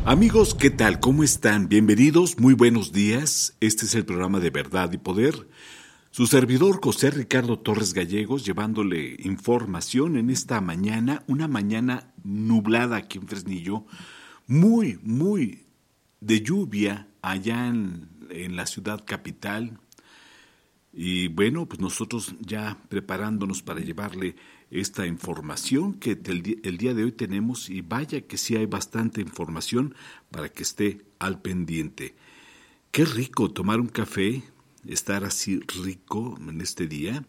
Amigos, ¿qué tal? ¿Cómo están? Bienvenidos, muy buenos días. Este es el programa de Verdad y Poder. Su servidor José Ricardo Torres Gallegos, llevándole información en esta mañana, una mañana nublada aquí en Fresnillo, muy de lluvia allá en la ciudad capital. Y bueno, pues nosotros ya preparándonos para llevarle esta información que el día de hoy tenemos, y vaya que sí hay bastante información para que esté al pendiente. Qué rico tomar un café, estar así rico en este día.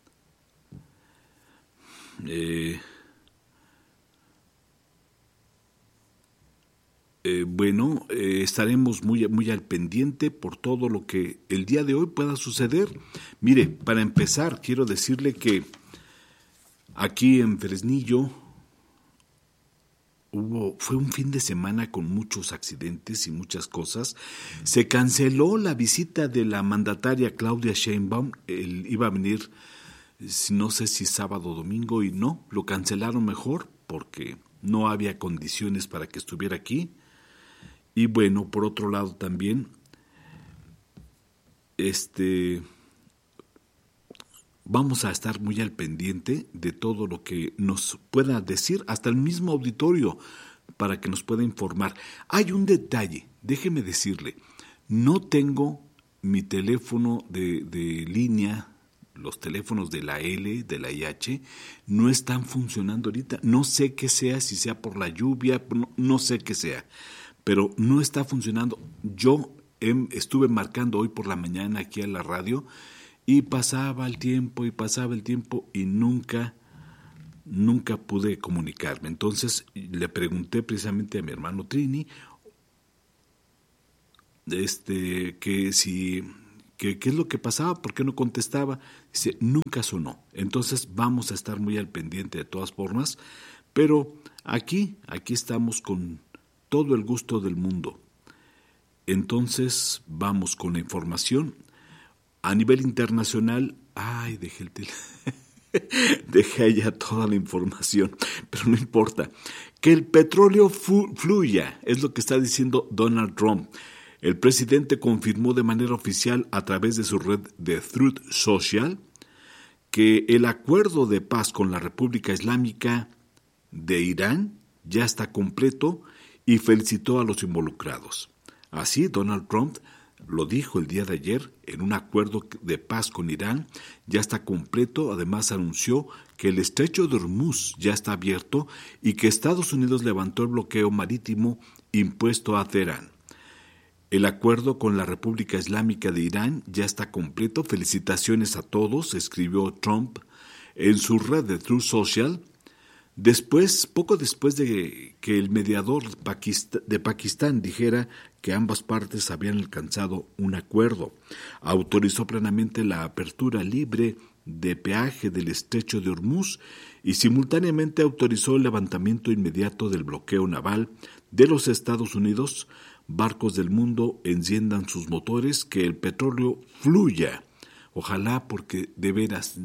Estaremos muy al pendiente por todo lo que el día de hoy pueda suceder. Mire, para empezar, quiero decirle que aquí en Fresnillo fue un fin de semana con muchos accidentes y muchas cosas. Se canceló la visita de la mandataria Claudia Sheinbaum. Él iba a venir, no sé si sábado o domingo, y no, lo cancelaron mejor porque no había condiciones para que estuviera aquí. Y bueno, por otro lado también, vamos a estar muy al pendiente de todo lo que nos pueda decir, hasta el mismo auditorio, para que nos pueda informar. Hay un detalle, déjeme decirle, no tengo mi teléfono de línea, los teléfonos de la L, de la IH, no están funcionando ahorita. No sé qué sea, si sea por la lluvia, no sé qué sea, pero no está funcionando. Yo estuve marcando hoy por la mañana aquí a la radio y pasaba el tiempo y nunca pude comunicarme. Entonces le pregunté precisamente a mi hermano Trini qué es lo que pasaba, por qué no contestaba. Dice, nunca sonó. Entonces vamos a estar muy al pendiente de todas formas, pero aquí estamos con todo el gusto del mundo. Entonces vamos con la información. A nivel internacional, dejé allá toda la información, pero no importa. Que el petróleo fluya, es lo que está diciendo Donald Trump. El presidente confirmó de manera oficial a través de su red de Truth Social que el acuerdo de paz con la República Islámica de Irán ya está completo y felicitó a los involucrados. Así, Donald Trump lo dijo el día de ayer, en un acuerdo de paz con Irán ya está completo. Además anunció que el estrecho de Hormuz ya está abierto y que Estados Unidos levantó el bloqueo marítimo impuesto a Teherán. El acuerdo con la República Islámica de Irán ya está completo. Felicitaciones a todos, escribió Trump en su red de Truth Social. Poco después de que el mediador de Pakistán dijera que ambas partes habían alcanzado un acuerdo, autorizó plenamente la apertura libre de peaje del estrecho de Hormuz y simultáneamente autorizó el levantamiento inmediato del bloqueo naval de los Estados Unidos. Barcos del mundo enciendan sus motores, que el petróleo fluya. Ojalá, porque de veras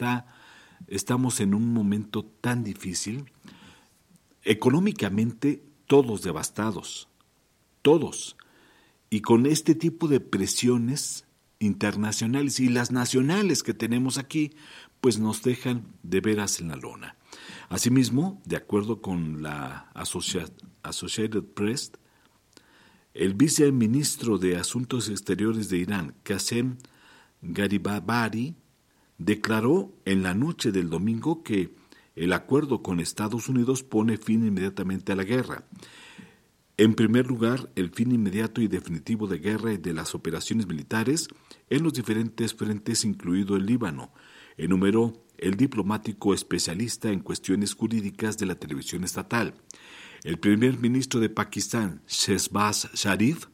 estamos en un momento tan difícil, económicamente todos devastados, todos, y con este tipo de presiones internacionales y las nacionales que tenemos aquí, pues nos dejan de veras en la lona. Asimismo, de acuerdo con la Associated Press, el viceministro de Asuntos Exteriores de Irán, Qasem Gharibabadi, declaró en la noche del domingo que el acuerdo con Estados Unidos pone fin inmediatamente a la guerra. En primer lugar, el fin inmediato y definitivo de guerra y de las operaciones militares en los diferentes frentes, incluido el Líbano, enumeró el diplomático especialista en cuestiones jurídicas de la televisión estatal. El primer ministro de Pakistán, Shehbaz Sharif,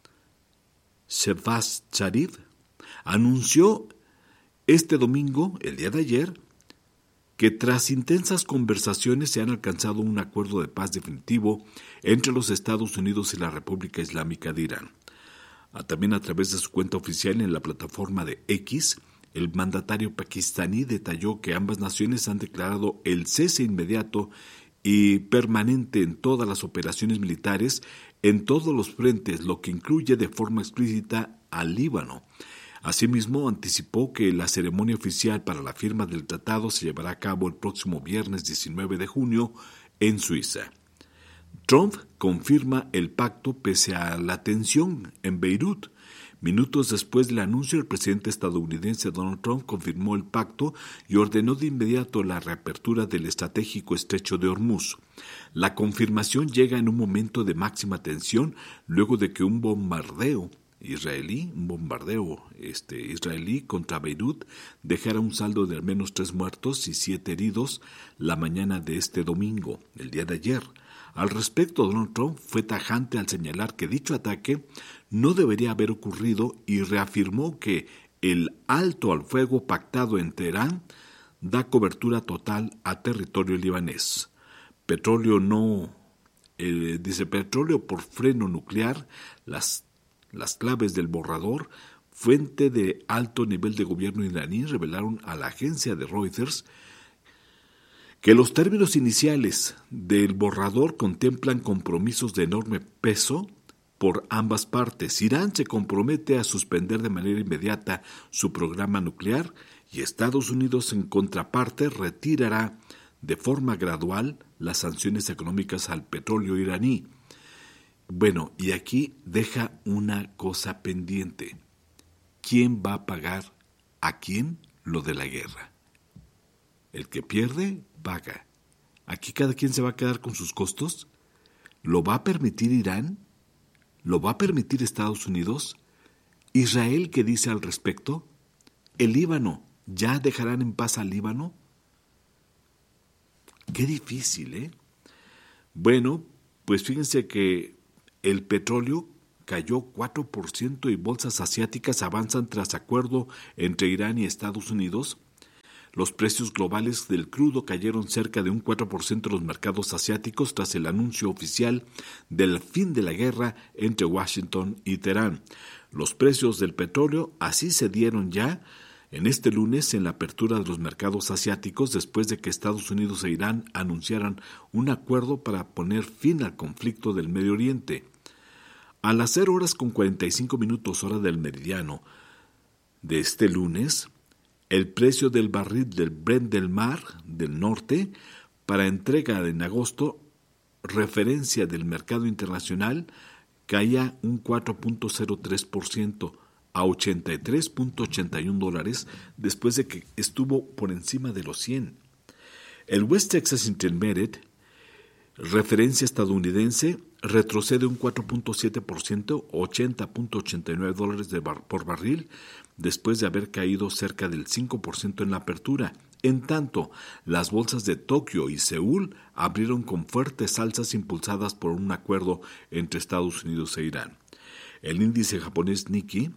anunció este domingo, el día de ayer, que tras intensas conversaciones se han alcanzado un acuerdo de paz definitivo entre los Estados Unidos y la República Islámica de Irán. También a través de su cuenta oficial en la plataforma de X, el mandatario pakistaní detalló que ambas naciones han declarado el cese inmediato y permanente en todas las operaciones militares en todos los frentes, lo que incluye de forma explícita al Líbano. Asimismo, anticipó que la ceremonia oficial para la firma del tratado se llevará a cabo el próximo viernes 19 de junio en Suiza. Trump confirma el pacto pese a la tensión en Beirut. Minutos después del anuncio, el presidente estadounidense Donald Trump confirmó el pacto y ordenó de inmediato la reapertura del estratégico estrecho de Hormuz. La confirmación llega en un momento de máxima tensión luego de que un bombardeo israelí contra Beirut dejara un saldo de al menos 3 muertos y 7 heridos la mañana de este domingo, el día de ayer. Al respecto, Donald Trump fue tajante al señalar que dicho ataque no debería haber ocurrido y reafirmó que el alto al fuego pactado en Teherán da cobertura total a territorio libanés. Petróleo por freno nuclear, las claves del borrador, fuente de alto nivel de gobierno iraní revelaron a la agencia de Reuters que los términos iniciales del borrador contemplan compromisos de enorme peso por ambas partes. Irán se compromete a suspender de manera inmediata su programa nuclear y Estados Unidos, en contraparte, retirará de forma gradual las sanciones económicas al petróleo iraní. Bueno, y aquí deja una cosa pendiente. ¿Quién va a pagar a quién lo de la guerra? El que pierde, paga. Aquí cada quien se va a quedar con sus costos. ¿Lo va a permitir Irán? ¿Lo va a permitir Estados Unidos? ¿Israel qué dice al respecto? ¿El Líbano? ¿Ya dejarán en paz al Líbano? Qué difícil, ¿eh? Bueno, pues fíjense que el petróleo cayó 4% y bolsas asiáticas avanzan tras acuerdo entre Irán y Estados Unidos. Los precios globales del crudo cayeron cerca de un 4% en los mercados asiáticos tras el anuncio oficial del fin de la guerra entre Washington y Teherán. Los precios del petróleo así se dieron ya en este lunes en la apertura de los mercados asiáticos después de que Estados Unidos e Irán anunciaran un acuerdo para poner fin al conflicto del Medio Oriente. A las 0:45 hora del meridiano de este lunes, el precio del barril del Brent del Mar del Norte para entrega en agosto, referencia del mercado internacional, caía un 4.03% a $83.81 después de que estuvo por encima de los 100. El West Texas Intermediate, referencia estadounidense, retrocede un 4.7%, $80.89 por barril, después de haber caído cerca del 5% en la apertura. En tanto, las bolsas de Tokio y Seúl abrieron con fuertes alzas impulsadas por un acuerdo entre Estados Unidos e Irán. El índice japonés Nikkei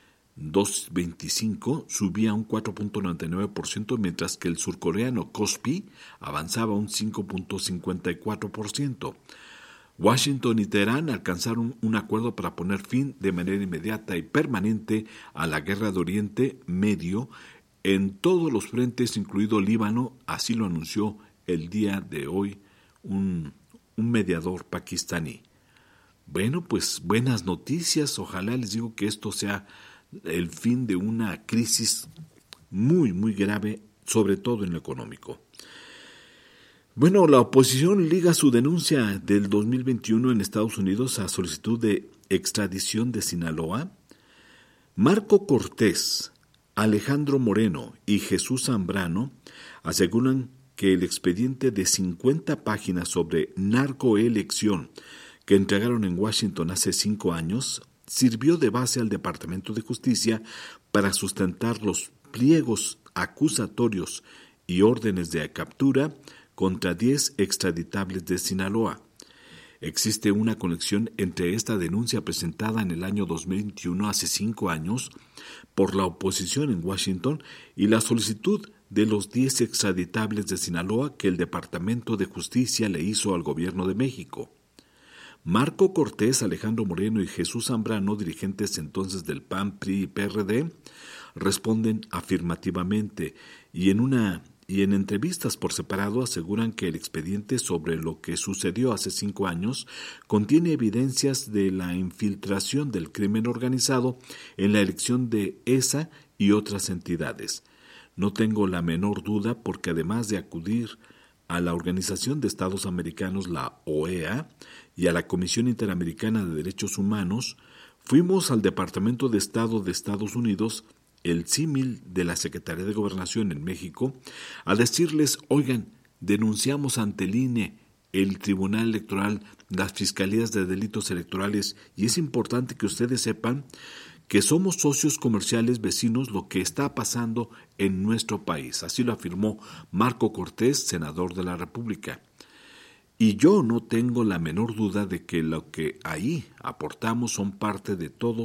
225 subía un 4.99%, mientras que el surcoreano Kospi avanzaba un 5.54%. Washington y Teherán alcanzaron un acuerdo para poner fin de manera inmediata y permanente a la guerra de Oriente Medio en todos los frentes, incluido Líbano, así lo anunció el día de hoy un mediador pakistaní. Bueno, pues buenas noticias, ojalá les digo que esto sea el fin de una crisis muy, muy grave, sobre todo en lo económico. Bueno, la oposición liga su denuncia del 2021 en Estados Unidos a solicitud de extradición de Sinaloa. Marco Cortés, Alejandro Moreno y Jesús Zambrano aseguran que el expediente de 50 páginas sobre narcoelección que entregaron en Washington hace 5 años sirvió de base al Departamento de Justicia para sustentar los pliegos acusatorios y órdenes de captura contra 10 extraditables de Sinaloa. Existe una conexión entre esta denuncia presentada en el año 2021, hace 5 años, por la oposición en Washington y la solicitud de los 10 extraditables de Sinaloa que el Departamento de Justicia le hizo al gobierno de México. Marco Cortés, Alejandro Moreno y Jesús Zambrano, dirigentes entonces del PAN, PRI y PRD, responden afirmativamente y en una y en entrevistas por separado aseguran que el expediente sobre lo que sucedió hace 5 años contiene evidencias de la infiltración del crimen organizado en la elección de esa y otras entidades. No tengo la menor duda porque además de acudir a la Organización de Estados Americanos, la OEA, y a la Comisión Interamericana de Derechos Humanos, fuimos al Departamento de Estado de Estados Unidos, el símil de la Secretaría de Gobernación en México, a decirles, oigan, denunciamos ante el INE, el Tribunal Electoral, las Fiscalías de Delitos Electorales, y es importante que ustedes sepan que somos socios comerciales vecinos lo que está pasando en nuestro país. Así lo afirmó Marco Cortés, senador de la República. Y yo no tengo la menor duda de que lo que ahí aportamos son parte de todo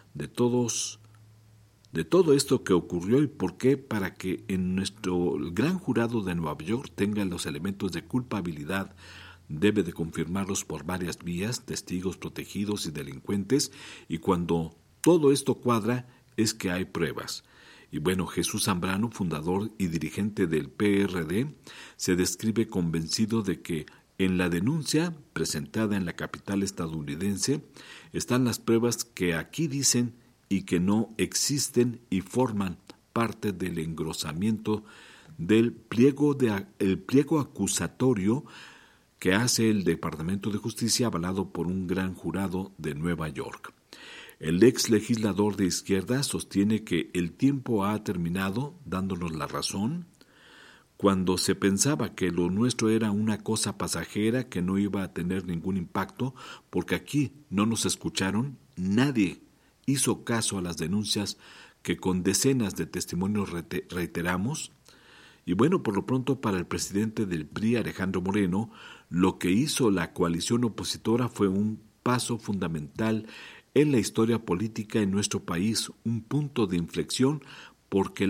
esto que ocurrió. ¿Y por qué? Para que en nuestro gran jurado de Nueva York tengan los elementos de culpabilidad. Debe de confirmarlos por varias vías, testigos protegidos y delincuentes, y cuando todo esto cuadra es que hay pruebas. Y bueno, Jesús Zambrano, fundador y dirigente del PRD, se describe convencido de que en la denuncia presentada en la capital estadounidense están las pruebas que aquí dicen y que no existen y forman parte del engrosamiento del pliego acusatorio que hace el Departamento de Justicia avalado por un gran jurado de Nueva York. El ex legislador de izquierda sostiene que el tiempo ha terminado dándonos la razón. Cuando se pensaba que lo nuestro era una cosa pasajera que no iba a tener ningún impacto, porque aquí no nos escucharon, nadie hizo caso a las denuncias que con decenas de testimonios reiteramos. Y bueno, por lo pronto para el presidente del PRI, Alejandro Moreno, lo que hizo la coalición opositora fue un paso fundamental en la historia política en nuestro país, un punto de inflexión porque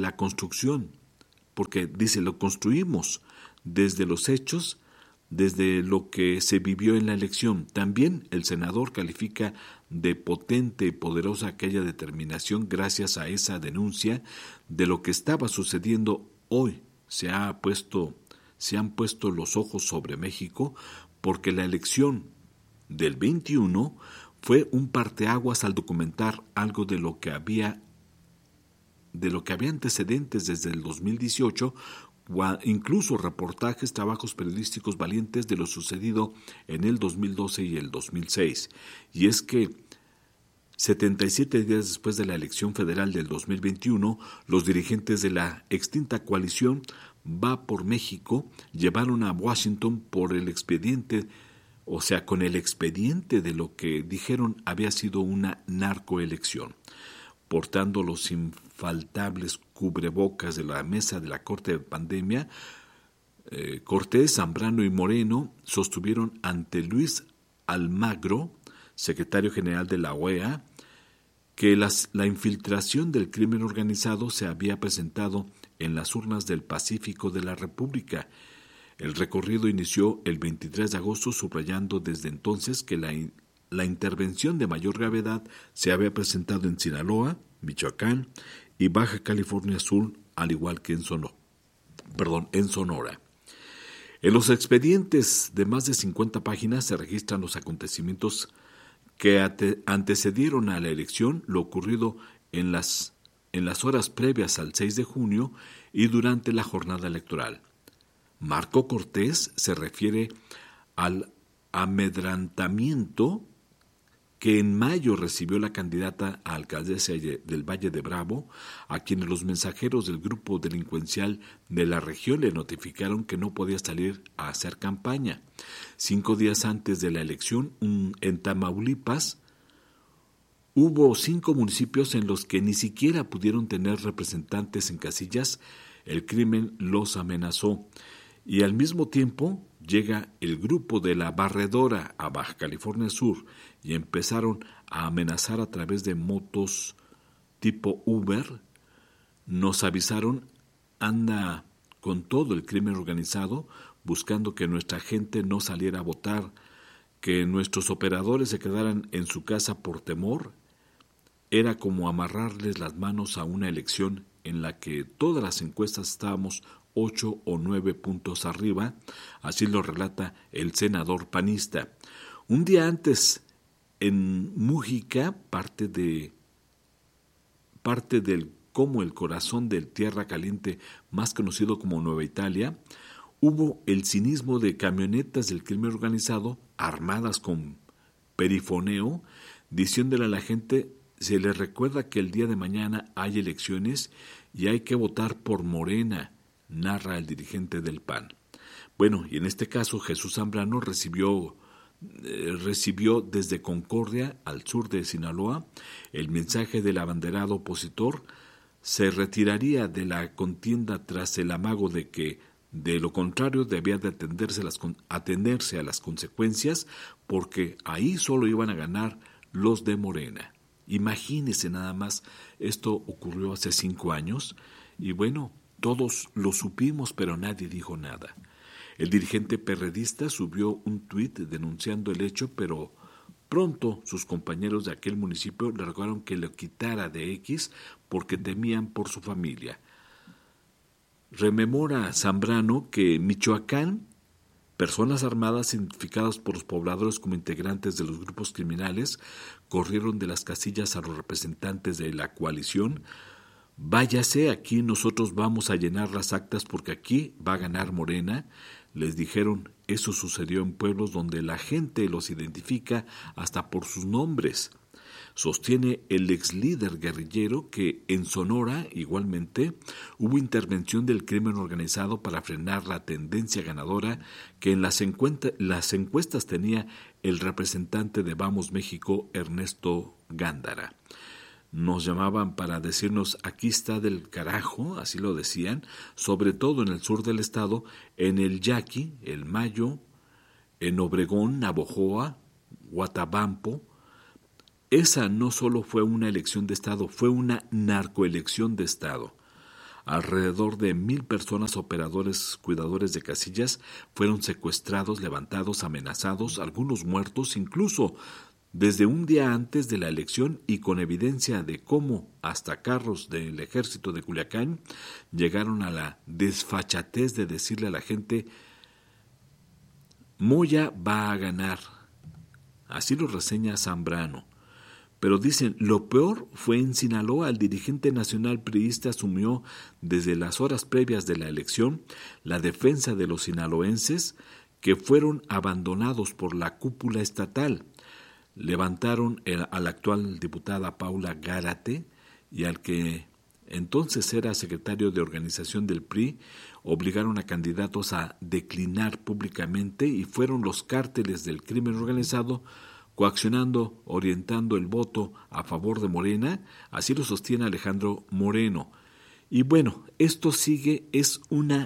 dice, lo construimos desde los hechos, desde lo que se vivió en la elección. También el senador califica de potente y poderosa aquella determinación gracias a esa denuncia de lo que estaba sucediendo hoy. Se han puesto los ojos sobre México porque la elección del 21 fue un parteaguas al documentar algo de lo que había antecedentes desde el 2018, incluso reportajes, trabajos periodísticos valientes de lo sucedido en el 2012 y el 2006. Y es que 77 días después de la elección federal del 2021, los dirigentes de la extinta coalición Va por México llevaron a Washington por el expediente, con el expediente de lo que dijeron había sido una narcoelección. Portando los infaltables cubrebocas de la mesa de la Corte de Pandemia, Cortés, Zambrano y Moreno sostuvieron ante Luis Almagro, secretario general de la OEA, que la infiltración del crimen organizado se había presentado en las urnas del Pacífico de la República. El recorrido inició el 23 de agosto, subrayando desde entonces que la intervención de mayor gravedad se había presentado en Sinaloa, Michoacán y Baja California Sur, al igual que en Sonora. En los expedientes de más de 50 páginas se registran los acontecimientos que antecedieron a la elección, lo ocurrido en las horas previas al 6 de junio y durante la jornada electoral. Marco Cortés se refiere al amedrantamiento que en mayo recibió la candidata a alcaldesa del Valle de Bravo, a quienes los mensajeros del grupo delincuencial de la región le notificaron que no podía salir a hacer campaña. 5 días antes de la elección, en Tamaulipas, hubo 5 municipios en los que ni siquiera pudieron tener representantes en casillas. El crimen los amenazó. Y al mismo tiempo llega el grupo de la Barredora a Baja California Sur y empezaron a amenazar a través de motos tipo Uber. Nos avisaron, anda con todo el crimen organizado buscando que nuestra gente no saliera a votar, que nuestros operadores se quedaran en su casa por temor. Era como amarrarles las manos a una elección en la que todas las encuestas estábamos 8 o 9 puntos arriba, así lo relata el senador panista. Un día antes, en Mújica, parte del como el corazón del Tierra Caliente, más conocido como Nueva Italia, hubo el cinismo de camionetas del crimen organizado armadas con perifoneo, diciéndole a la gente: se les recuerda que el día de mañana hay elecciones y hay que votar por Morena, narra el dirigente del PAN. Bueno, y en este caso Jesús Zambrano recibió desde Concordia, al sur de Sinaloa, el mensaje del abanderado opositor. Se retiraría de la contienda tras el amago de que, de lo contrario, debía de atenderse a las consecuencias, porque ahí solo iban a ganar los de Morena. Imagínense nada más, esto ocurrió hace 5 años, y bueno, todos lo supimos, pero nadie dijo nada. El dirigente perredista subió un tuit denunciando el hecho, pero pronto sus compañeros de aquel municipio le rogaron que lo quitara de X porque temían por su familia. Rememora Zambrano que en Michoacán, personas armadas identificadas por los pobladores como integrantes de los grupos criminales corrieron de las casillas a los representantes de la coalición. Váyase, aquí nosotros vamos a llenar las actas porque aquí va a ganar Morena. Les dijeron, eso sucedió en pueblos donde la gente los identifica hasta por sus nombres. Sostiene el ex líder guerrillero que en Sonora, igualmente, hubo intervención del crimen organizado para frenar la tendencia ganadora que en las encuestas tenía el representante de Vamos México, Ernesto Gándara. Nos llamaban para decirnos: aquí está del carajo, así lo decían, sobre todo en el sur del estado, en el Yaqui, el Mayo, en Obregón, Navojoa, Guatabampo. Esa no solo fue una elección de estado, fue una narcoelección de estado. Alrededor de 1,000 personas, operadores, cuidadores de casillas, fueron secuestrados, levantados, amenazados, algunos muertos, incluso desde un día antes de la elección, y con evidencia de cómo hasta carros del ejército de Culiacán llegaron a la desfachatez de decirle a la gente: Moya va a ganar. Así lo reseña Zambrano. Pero dicen, lo peor fue en Sinaloa. El dirigente nacional priista asumió desde las horas previas de la elección la defensa de los sinaloenses que fueron abandonados por la cúpula estatal. Levantaron a la actual diputada Paula Gárate y al que entonces era secretario de organización del PRI, obligaron a candidatos a declinar públicamente, y fueron los cárteles del crimen organizado coaccionando, orientando el voto a favor de Morena. Así lo sostiene Alejandro Moreno. Y bueno, esto sigue, es un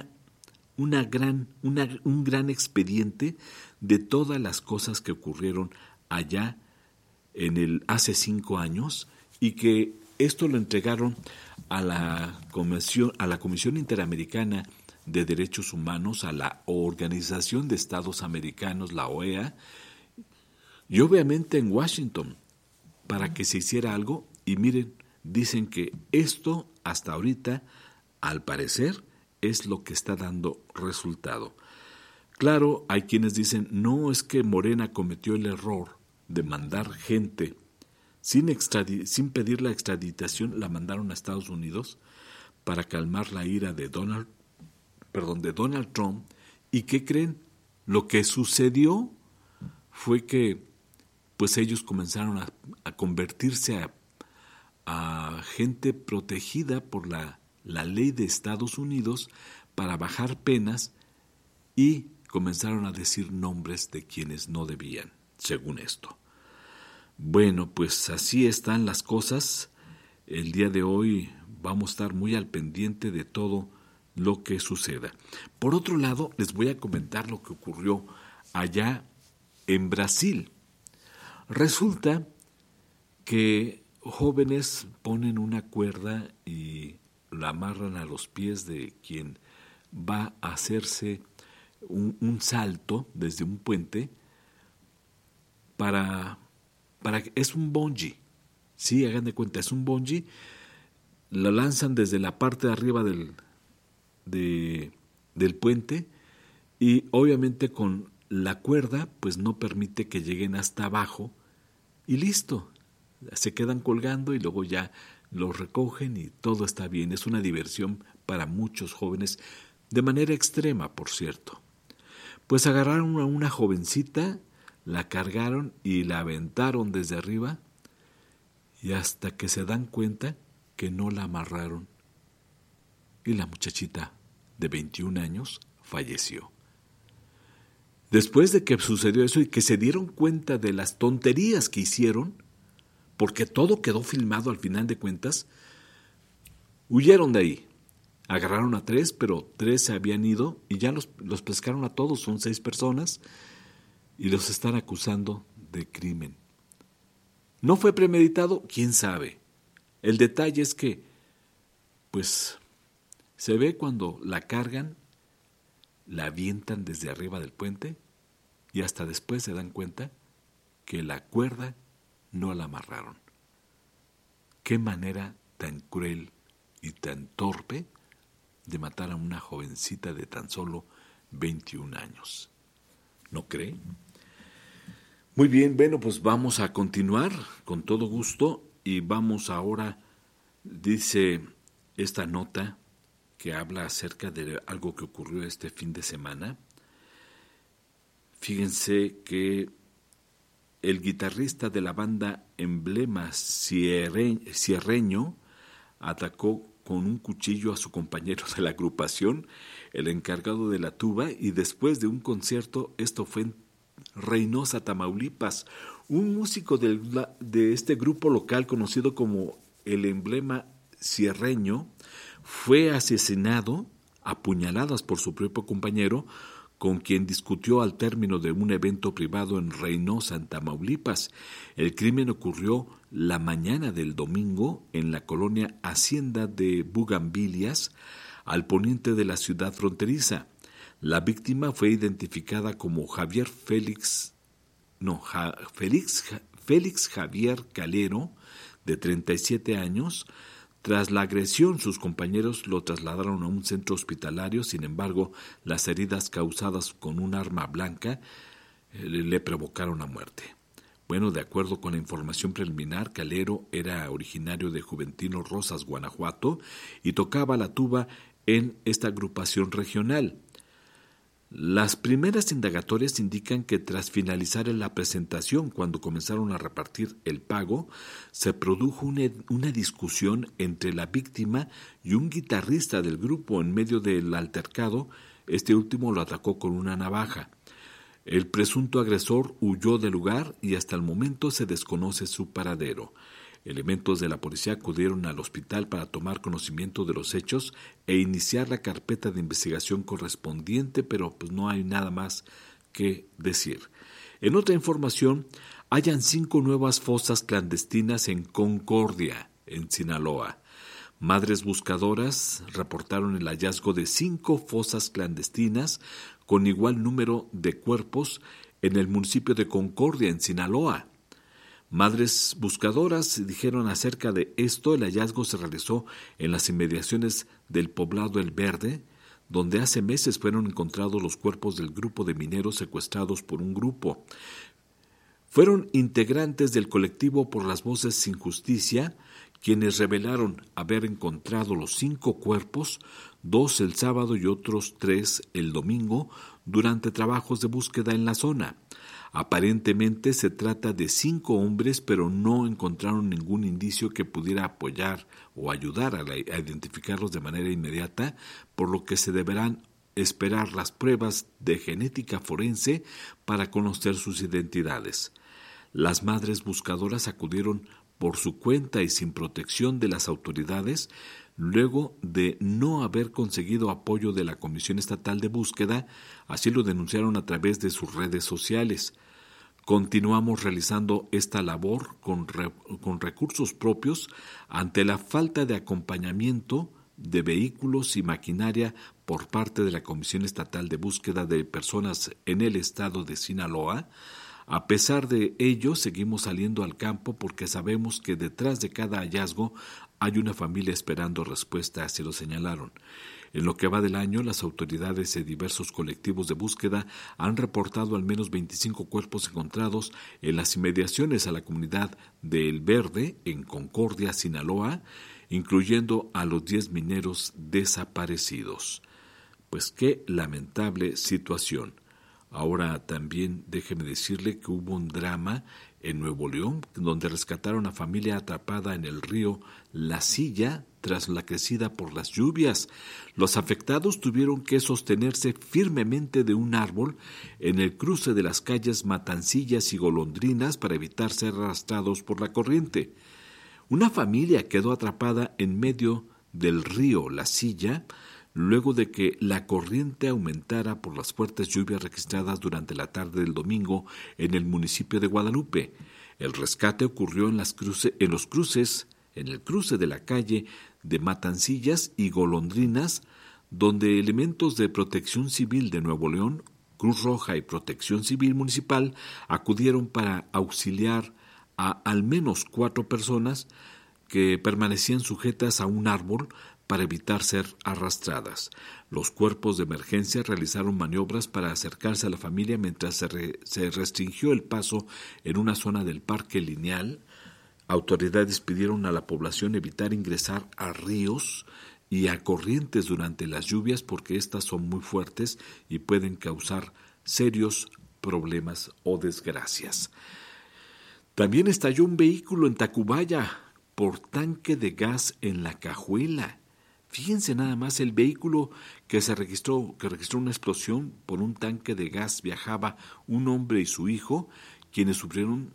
gran expediente de todas las cosas que ocurrieron allá hace 5 años, y que esto lo entregaron a la Comisión Interamericana de Derechos Humanos, a la Organización de Estados Americanos, la OEA, y obviamente en Washington, para que se hiciera algo. Y miren, dicen que esto hasta ahorita, al parecer, es lo que está dando resultado. Claro, hay quienes dicen, no, es que Morena cometió el error de mandar gente sin pedir la extraditación, la mandaron a Estados Unidos para calmar la ira de Donald Trump. ¿Y qué creen? Lo que sucedió fue que pues ellos comenzaron a convertirse a gente protegida por la ley de Estados Unidos para bajar penas, y comenzaron a decir nombres de quienes no debían, según esto. Bueno, pues así están las cosas. El día de hoy vamos a estar muy al pendiente de todo lo que suceda. Por otro lado, les voy a comentar lo que ocurrió allá en Brasil. Resulta que jóvenes ponen una cuerda y la amarran a los pies de quien va a hacerse un salto desde un puente es un bungee. Sí, hagan de cuenta, es un bungee. Lo lanzan desde la parte de arriba del puente, y obviamente con la cuerda pues no permite que lleguen hasta abajo y listo, se quedan colgando y luego ya los recogen y todo está bien. Es una diversión para muchos jóvenes, de manera extrema, por cierto. Pues agarraron a una jovencita, la cargaron y la aventaron desde arriba, y hasta que se dan cuenta que no la amarraron. Y la muchachita de 21 años falleció. Después de que sucedió eso y que se dieron cuenta de las tonterías que hicieron, porque todo quedó filmado al final de cuentas, huyeron de ahí. Agarraron a 3, pero 3 se habían ido y ya los pescaron a todos, son 6 personas, y los están acusando de crimen. ¿No fue premeditado? ¿Quién sabe? El detalle es que, pues, se ve cuando la cargan, la avientan desde arriba del puente y hasta después se dan cuenta que la cuerda no la amarraron. Qué manera tan cruel y tan torpe de matar a una jovencita de tan solo 21 años. ¿No cree? Muy bien, bueno, pues vamos a continuar con todo gusto y vamos ahora, dice esta nota que habla acerca de algo que ocurrió este fin de semana. Fíjense que el guitarrista de la banda Emblema Cierreño atacó con un cuchillo a su compañero de la agrupación, el encargado de la tuba, y después de un concierto, esto fue en Reynosa, Tamaulipas, un músico de este grupo local conocido como el Emblema Cierreño fue asesinado a puñaladas por su propio compañero, con quien discutió al término de un evento privado en Reynosa, en Tamaulipas. El crimen ocurrió la mañana del domingo en la colonia Hacienda de Bugambilias, al poniente de la ciudad fronteriza. La víctima fue identificada como Félix Javier Calero, de 37 años. Tras la agresión, sus compañeros lo trasladaron a un centro hospitalario. Sin embargo, las heridas causadas con un arma blanca le provocaron la muerte. Bueno, de acuerdo con la información preliminar, Calero era originario de Juventino Rosas, Guanajuato, y tocaba la tuba en esta agrupación regional. Las primeras indagatorias indican que tras finalizar la presentación, cuando comenzaron a repartir el pago, se produjo una discusión entre la víctima y un guitarrista del grupo. En medio del altercado, este último lo atacó con una navaja. El presunto agresor huyó del lugar y hasta el momento se desconoce su paradero. Elementos de la policía acudieron al hospital para tomar conocimiento de los hechos e iniciar la carpeta de investigación correspondiente, pero pues no hay nada más que decir. En otra información, hallan 5 nuevas fosas clandestinas en Concordia, en Sinaloa. Madres buscadoras reportaron el hallazgo de 5 fosas clandestinas con igual número de cuerpos en el municipio de Concordia, en Sinaloa. Madres buscadoras dijeron acerca de esto. El hallazgo se realizó en las inmediaciones del poblado El Verde, donde hace meses fueron encontrados los cuerpos del grupo de mineros secuestrados por un grupo. Fueron integrantes del colectivo Por las Voces Sin Justicia quienes revelaron haber encontrado los 5 cuerpos, 2 el sábado y otros 3 el domingo, durante trabajos de búsqueda en la zona. Aparentemente se trata de 5 hombres, pero no encontraron ningún indicio que pudiera apoyar o ayudar a identificarlos de manera inmediata, por lo que se deberán esperar las pruebas de genética forense para conocer sus identidades. Las madres buscadoras acudieron por su cuenta y sin protección de las autoridades, luego de no haber conseguido apoyo de la Comisión Estatal de Búsqueda. Así lo denunciaron a través de sus redes sociales. Continuamos realizando esta labor con recursos propios ante la falta de acompañamiento de vehículos y maquinaria por parte de la Comisión Estatal de Búsqueda de Personas en el estado de Sinaloa. A pesar de ello, seguimos saliendo al campo porque sabemos que detrás de cada hallazgo Hay una familia esperando respuesta, así lo señalaron. En lo que va del año, las autoridades de diversos colectivos de búsqueda han reportado al menos 25 cuerpos encontrados en las inmediaciones a la comunidad de El Verde, en Concordia, Sinaloa, incluyendo a los 10 mineros desaparecidos. Pues qué lamentable situación. Ahora también déjeme decirle que hubo un drama en Nuevo León, donde rescataron a familia atrapada en el río La Silla tras la crecida por las lluvias. Los afectados tuvieron que sostenerse firmemente de un árbol en el cruce de las calles Matancillas y Golondrinas para evitar ser arrastrados por la corriente. Una familia quedó atrapada en medio del río La Silla luego de que la corriente aumentara por las fuertes lluvias registradas durante la tarde del domingo en el municipio de Guadalupe. El rescate ocurrió en el cruce de la calle de Matancillas y Golondrinas, donde elementos de Protección Civil de Nuevo León, Cruz Roja y Protección Civil Municipal acudieron para auxiliar a al menos 4 personas que permanecían sujetas a un árbol para evitar ser arrastradas. Los cuerpos de emergencia realizaron maniobras para acercarse a la familia mientras se restringió el paso en una zona del Parque Lineal. Autoridades pidieron a la población evitar ingresar a ríos y a corrientes durante las lluvias porque estas son muy fuertes y pueden causar serios problemas o desgracias. También estalló un vehículo en Tacubaya por tanque de gas en La Cajuela. Fíjense nada más, el vehículo que registró una explosión por un tanque de gas, viajaba un hombre y su hijo, quienes sufrieron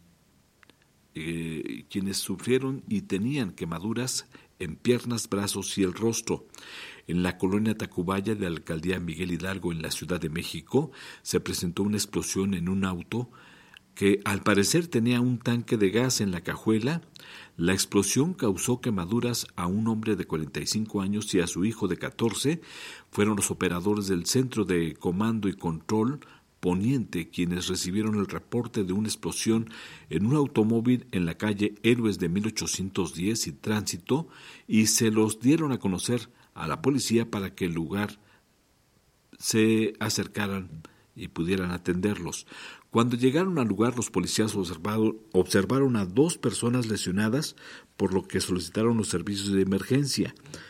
y tenían quemaduras en piernas, brazos y el rostro. En la colonia Tacubaya de la alcaldía Miguel Hidalgo, en la Ciudad de México, se presentó una explosión en un auto que al parecer tenía un tanque de gas en la cajuela. La explosión causó quemaduras a un hombre de 45 años y a su hijo de 14. Fueron los operadores del Centro de Comando y Control Poniente quienes recibieron el reporte de una explosión en un automóvil en la calle Héroes de 1810 y Tránsito, y se los dieron a conocer a la policía para que el lugar se acercaran y pudieran atenderlos. Cuando llegaron al lugar, los policías observaron a 2 personas lesionadas, por lo que solicitaron los servicios de emergencia.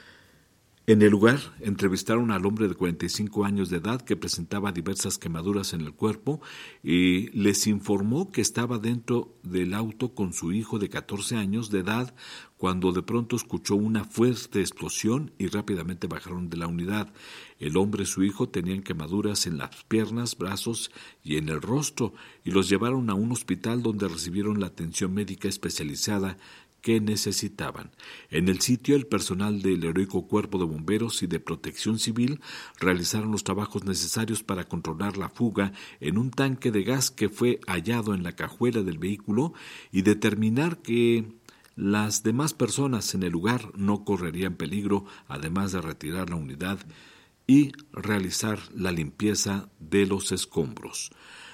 En el lugar, entrevistaron al hombre de 45 años de edad que presentaba diversas quemaduras en el cuerpo y les informó que estaba dentro del auto con su hijo de 14 años de edad cuando de pronto escuchó una fuerte explosión y rápidamente bajaron de la unidad. El hombre y su hijo tenían quemaduras en las piernas, brazos y en el rostro y los llevaron a un hospital donde recibieron la atención médica especializada que necesitaban. En el sitio, el personal del heroico Cuerpo de Bomberos y de Protección Civil realizaron los trabajos necesarios para controlar la fuga en un tanque de gas que fue hallado en la cajuela del vehículo y determinar que las demás personas en el lugar no correrían peligro, además de retirar la unidad y realizar la limpieza de los escombros.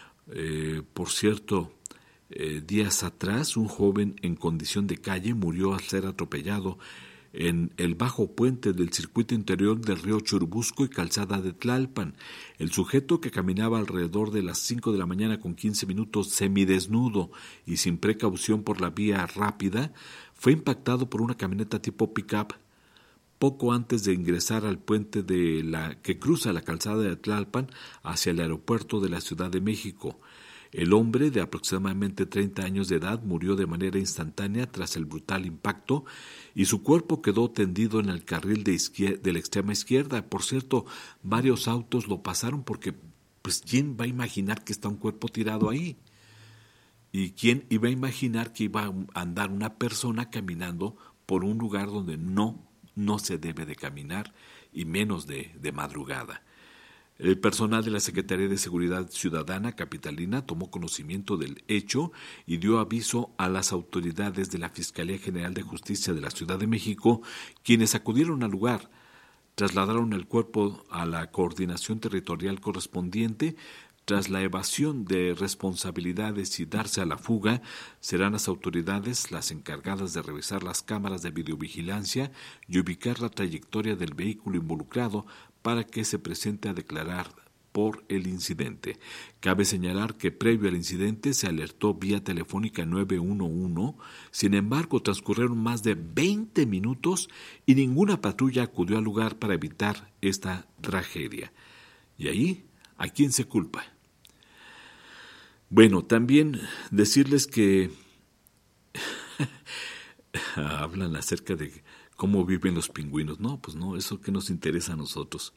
Por cierto, días atrás, un joven en condición de calle murió al ser atropellado en el bajo puente del circuito interior del río Churubusco y calzada de Tlalpan. El sujeto, que caminaba alrededor de las 5 de la mañana con 15 minutos semidesnudo y sin precaución por la vía rápida, fue impactado por una camioneta tipo pick-up poco antes de ingresar al puente que cruza la calzada de Tlalpan hacia el aeropuerto de la Ciudad de México. El hombre, de aproximadamente 30 años de edad, murió de manera instantánea tras el brutal impacto y su cuerpo quedó tendido en el carril de la extrema izquierda. Por cierto, varios autos lo pasaron porque, pues, ¿quién va a imaginar que está un cuerpo tirado ahí? ¿Y quién iba a imaginar que iba a andar una persona caminando por un lugar donde no se debe de caminar, y menos de madrugada? El personal de la Secretaría de Seguridad Ciudadana capitalina tomó conocimiento del hecho y dio aviso a las autoridades de la Fiscalía General de Justicia de la Ciudad de México, quienes acudieron al lugar, trasladaron el cuerpo a la coordinación territorial correspondiente Tras la evasión de responsabilidades y darse a la fuga, serán las autoridades las encargadas de revisar las cámaras de videovigilancia y ubicar la trayectoria del vehículo involucrado para que se presente a declarar por el incidente. Cabe señalar que previo al incidente se alertó vía telefónica 911, sin embargo transcurrieron más de 20 minutos y ninguna patrulla acudió al lugar para evitar esta tragedia. Y ahí, ¿a quién se culpa? Bueno, también decirles que hablan acerca de cómo viven los pingüinos. No, pues no, eso que nos interesa a nosotros.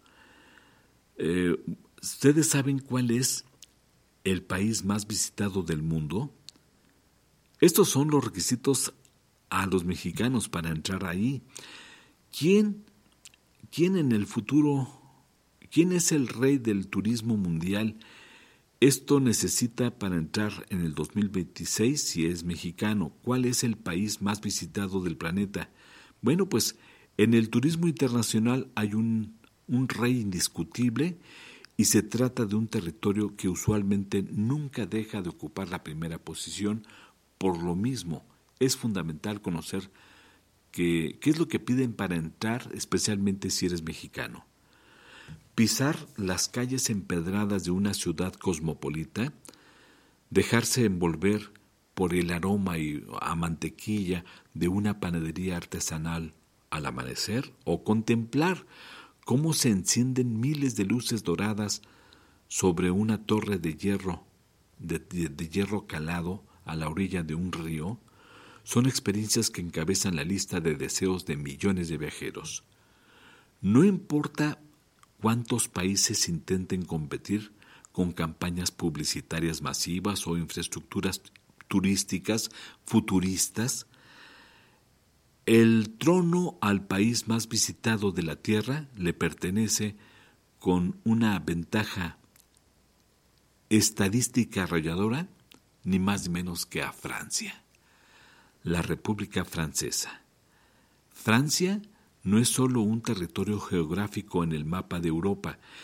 ¿Ustedes saben cuál es el país más visitado del mundo? Estos son los requisitos a los mexicanos para entrar ahí. ¿Quién en el futuro, quién es el rey del turismo mundial? Esto necesita para entrar en el 2026 si es mexicano. ¿Cuál es el país más visitado del planeta? Bueno, pues en el turismo internacional hay un rey indiscutible y se trata de un territorio que usualmente nunca deja de ocupar la primera posición. Por lo mismo, es fundamental conocer qué es lo que piden para entrar, especialmente si eres mexicano. Pisar las calles empedradas de una ciudad cosmopolita, dejarse envolver por el aroma a mantequilla de una panadería artesanal al amanecer, o contemplar cómo se encienden miles de luces doradas sobre una torre de hierro, de hierro calado a la orilla de un río, son experiencias que encabezan la lista de deseos de millones de viajeros. No importa cuántos países intenten competir con campañas publicitarias masivas o infraestructuras turísticas futuristas, el trono al país más visitado de la Tierra le pertenece con una ventaja estadística arrolladora, ni más ni menos que a Francia, la República Francesa. Francia no es solo un territorio geográfico en el mapa de Europa,